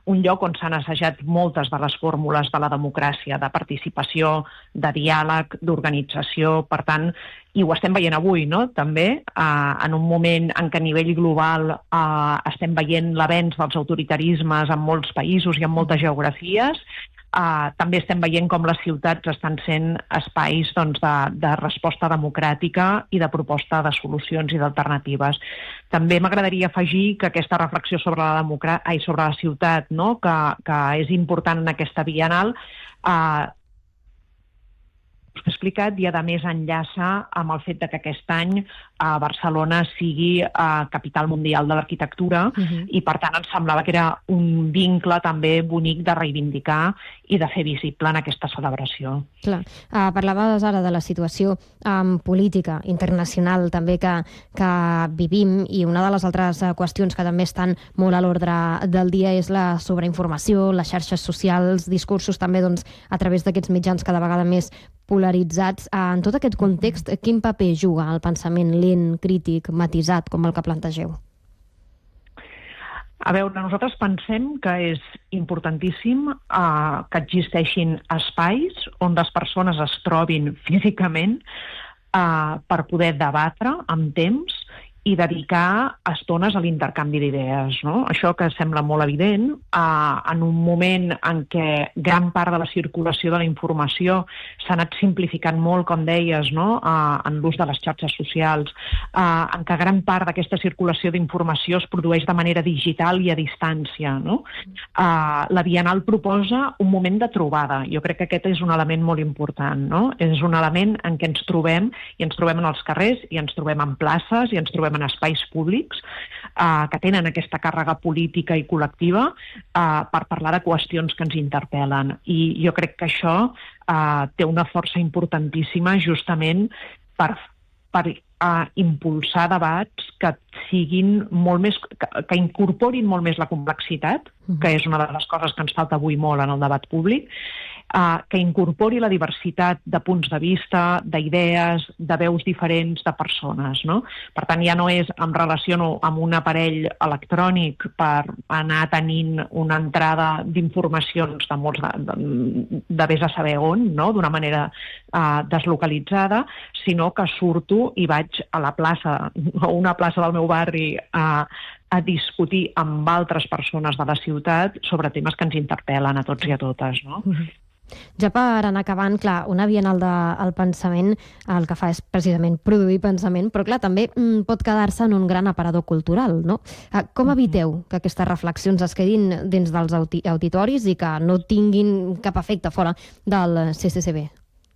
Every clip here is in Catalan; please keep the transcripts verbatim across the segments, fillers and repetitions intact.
un lloc on s'han assajat moltes de les fórmules de la democràcia, de participació, de diàleg, d'organització. Per tant, i ho estem veient avui, no? També, eh, en un moment en què a nivell global eh, estem veient l'avenç dels autoritarismes en molts països i en moltes geografies, Uh, també estem veient com les ciutats estan sent espais doncs, de, de resposta democràtica i de proposta de solucions i d'alternatives. També m'agradaria afegir que aquesta reflexió sobre la, democrà... Ai, sobre la ciutat, no? que, que és important en aquesta Bienal, uh, he explicat i a més enllaça amb el fet de que aquest any a Barcelona sigui uh, capital mundial de l'arquitectura uh-huh. i per tant ens semblava que era un vincle també bonic de reivindicar i de fer visible en aquesta celebració. Clar. Uh, parlaves ara de la situació um, política internacional també que, que vivim, i una de les altres uh, qüestions que també estan molt a l'ordre del dia és la sobreinformació, les xarxes socials, discursos també doncs, a través d'aquests mitjans cada vegada més polaritzats. En tot aquest context, quin paper juga el pensament lent, crític, matisat, com el que plantegeu? A veure, nosaltres pensem que és importantíssim eh, que existeixin espais on les persones es trobin físicament eh, per poder debatre amb temps i dedicar estones a l'intercanvi d'idees. No? Això que sembla molt evident, eh, en un moment en què gran part de la circulació de la informació s'ha anat simplificant molt, com deies, no? eh, en l'ús de les xarxes socials, eh, en què gran part d'aquesta circulació d'informació es produeix de manera digital i a distància. No? Eh, la Bienal proposa un moment de trobada. Jo crec que aquest és un element molt important. No? És un element en què ens trobem, i ens trobem en els carrers, i ens trobem en places, i ens trobem en espais públics eh, que tenen aquesta càrrega política i col·lectiva eh, per parlar de qüestions que ens interpel·len. I jo crec que això eh, té una força importantíssima justament per, per eh, impulsar debats que siguin molt més, que, que incorporin molt més la complexitat, mm-hmm. que és una de les coses que ens falta avui molt en el debat públic, Uh, que incorpori la diversitat de punts de vista, d'idees, de veus diferents de persones. No? Per tant, ja no és em relaciono amb un aparell electrònic per anar tenint una entrada d'informacions de molts de, de, de vés a saber on, no? D'una manera uh, deslocalitzada, sinó que surto i vaig a la plaça, a una plaça del meu barri, uh, a discutir amb altres persones de la ciutat sobre temes que ens interpel·len a tots i a totes. No? Mm-hmm. Ja per anar acabant, clar, una Bienal del pensament el que fa és precisament produir pensament, però clar, també mm, pot quedar-se en un gran aparador cultural, no? Com eviteu que aquestes reflexions es quedin dins dels auditoris i que no tinguin cap efecte fora del C C C B?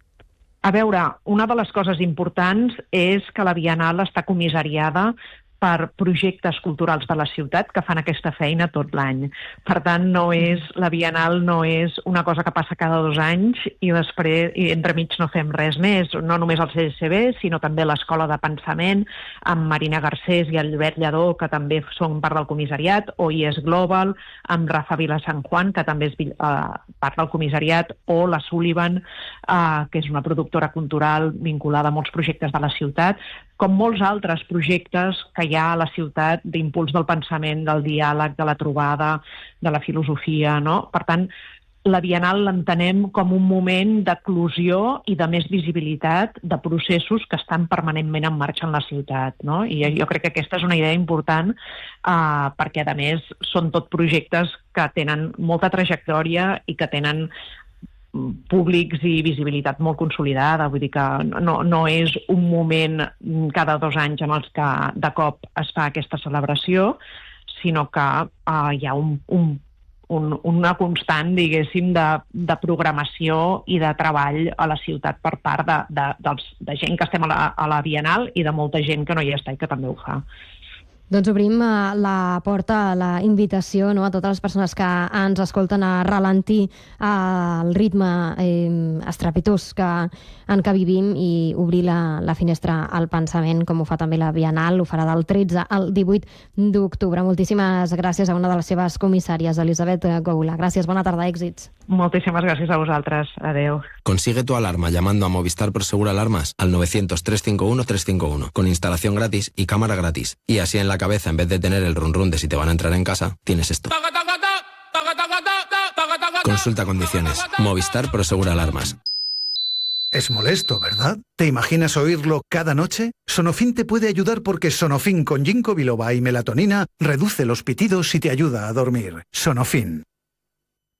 A veure, una de les coses importants és que la Bienal està comissariada per projectes culturals de la ciutat que fan aquesta feina tot l'any. Per tant, no és, la Bienal no és una cosa que passa cada dos anys i després i entremig no fem res més. No només el C C C B, sinó també l'Escola de Pensament, amb Marina Garcés i Albert Lledó, que també són part del comissariat, o I E S Global, amb Rafa Vila San Juan, que també és uh, part del comissariat, o la Sullivan, uh, que és una productora cultural vinculada a molts projectes de la ciutat, com molts altres projectes que hi ha a la ciutat d'impuls del pensament, del diàleg, de la trobada, de la filosofia, no? Per tant, la Bienal l'entenem com un moment d'eclosió i de més visibilitat de processos que estan permanentment en marxa en la ciutat, no? I jo crec que aquesta és una idea important eh, perquè, a més, són tot projectes que tenen molta trajectòria i que tenen públics i visibilitat molt consolidada, vull dir que no, no és un moment cada dos anys en els que de cop es fa aquesta celebració, sinó que uh, hi ha un, un, un, una constant, diguéssim, de, de programació i de treball a la ciutat per part de, de, dels, de gent que estem a la, a la Bienal i de molta gent que no hi està i que també ho fa. Doncs obrim la porta, la invitació, no, a totes les persones que ens escolten a ralentir el ritme eh, estrepitós que, en què vivim i obrir la, la finestra al pensament, com ho fa també la Bienal, ho farà del tretze al divuit d'octubre. Moltíssimes gràcies a una de les seves comissàries, Elisabet Goula. Gràcies, bona tarda, èxits. Moltíssimas gracias a vosaltres. Adeu. Consigue tu alarma llamando a Movistar Prosegur Alarmas al novecientos, trescientos cincuenta y uno, trescientos cincuenta y uno con instalación gratis y cámara gratis. Y así en la cabeza, en vez de tener el run run de si te van a entrar en casa, tienes esto. Consulta condiciones. Movistar Prosegura Alarmas. Es molesto, ¿verdad? ¿Te imaginas oírlo cada noche? Sonofin te puede ayudar porque Sonofin con ginkgo biloba y melatonina reduce los pitidos y te ayuda a dormir. Sonofin.